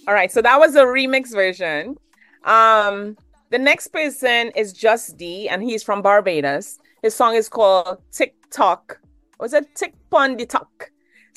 All right, so that was a remix version. Um, the next person is Just D, and he's from Barbados. His song is called Tick Tock. Was it Tick Pon the Tock?